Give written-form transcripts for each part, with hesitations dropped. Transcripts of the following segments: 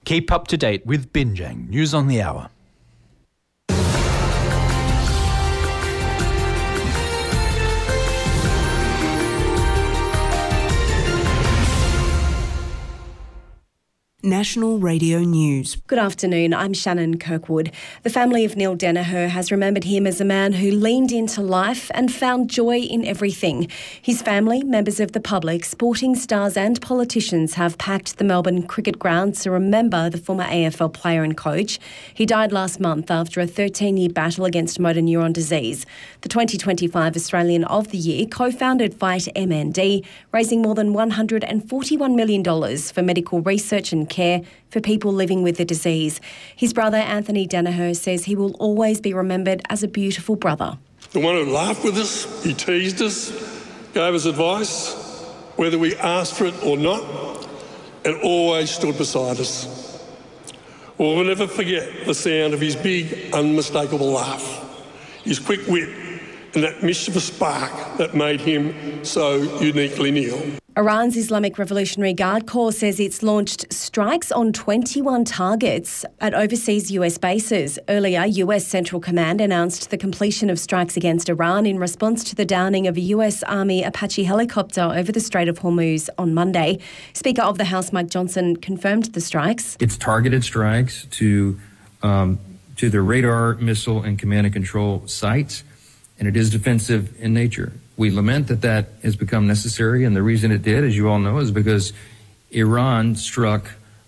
Keep up to date with Binjang News on the Hour. National Radio News. Good afternoon, I'm Shannon Kirkwood. The family of Neil Danaher has remembered him as a man who leaned into life and found joy in everything. His family, members of the public, sporting stars and politicians have packed the Melbourne Cricket Ground to remember the former AFL player and coach. He died last month after a 13-year battle against motor neuron disease. The 2025 Australian of the Year co-founded Fight MND, raising more than $141 million for medical research and care for people living with the disease. His brother Anthony Danaher says he will always be remembered as a beautiful brother. The one who laughed with us, he teased us, gave us advice, whether we asked for it or not, and always stood beside us. We'll never forget the sound of his big, unmistakable laugh, his quick wit, and that mischievous spark that made him so uniquely Neil. Iran's Islamic Revolutionary Guard Corps says it's launched strikes on 21 targets at overseas US bases. Earlier, US Central Command announced the completion of strikes against Iran in response to the downing of a US Army Apache helicopter over the Strait of Hormuz on Monday. Speaker of the House Mike Johnson confirmed the strikes. It's targeted strikes to the radar, missile and command and control sites, and it is defensive in nature. We lament that has become necessary, and the reason it did, as you all know, is because Iran struck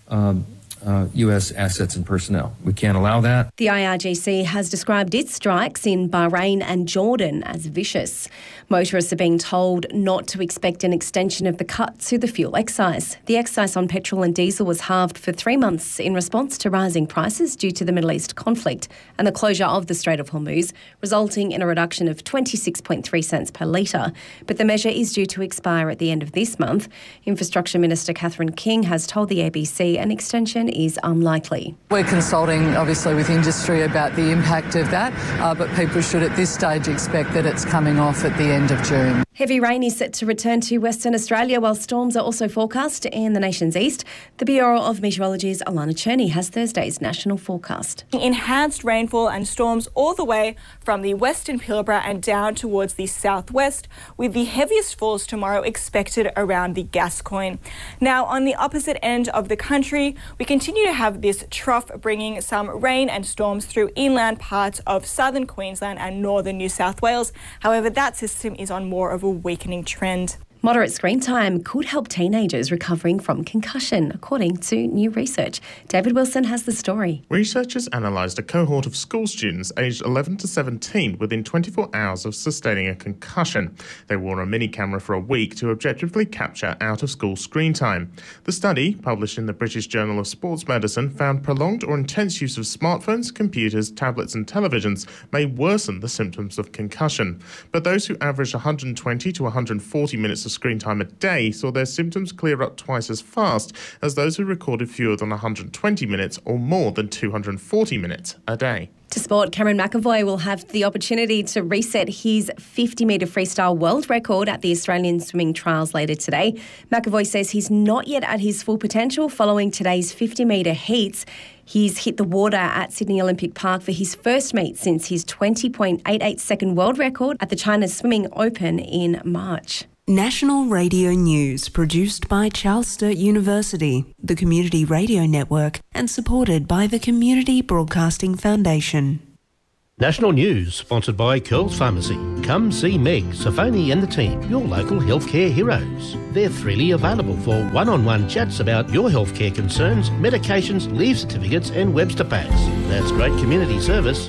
U.S. assets and personnel. We can't allow that. The IRGC has described its strikes in Bahrain and Jordan as vicious. Motorists are being told not to expect an extension of the cut to the fuel excise. The excise on petrol and diesel was halved for 3 months in response to rising prices due to the Middle East conflict and the closure of the Strait of Hormuz, resulting in a reduction of 26.3 cents per litre. But the measure is due to expire at the end of this month. Infrastructure Minister Catherine King has told the ABC an extension is unlikely. We're consulting, obviously, with industry about the impact of that, but people should at this stage expect that it's coming off at the end of June. Heavy rain is set to return to Western Australia, while storms are also forecast in the nation's east. The Bureau of Meteorology's Alana Cherney has Thursday's national forecast. Enhanced rainfall and storms all the way from the western Pilbara and down towards the southwest, with the heaviest falls tomorrow expected around the Gascoyne. Now, on the opposite end of the country, we continue to have this trough bringing some rain and storms through inland parts of southern Queensland and northern New South Wales. However, that system is on more of a weakening trend. Moderate screen time could help teenagers recovering from concussion, according to new research. David Wilson has the story. Researchers analysed a cohort of school students aged 11 to 17 within 24 hours of sustaining a concussion. They wore a mini camera for a week to objectively capture out-of-school screen time. The study, published in the British Journal of Sports Medicine, found prolonged or intense use of smartphones, computers, tablets and televisions may worsen the symptoms of concussion. But those who averaged 120 to 140 minutes of screen time a day saw their symptoms clear up twice as fast as those who recorded fewer than 120 minutes or more than 240 minutes a day. To sport, Cameron McAvoy will have the opportunity to reset his 50-metre freestyle world record at the Australian Swimming Trials later today. McAvoy says he's not yet at his full potential following today's 50-metre heats. He's hit the water at Sydney Olympic Park for his first meet since his 20.88-second world record at the China Swimming Open in March. National Radio News, produced by Charles Sturt University, the Community Radio Network, and supported by the Community Broadcasting Foundation. National News, sponsored by Curls Pharmacy. Come see Meg, Safoni and the team, your local healthcare heroes. They're freely available for one-on-one chats about your healthcare concerns, medications, leave certificates and Webster packs. That's great community service.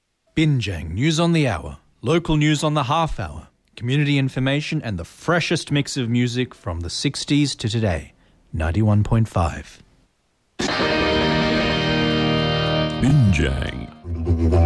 Binjang News on the Hour, local news on the half hour, community information and the freshest mix of music from the 60s to today. 91.5. Binjang.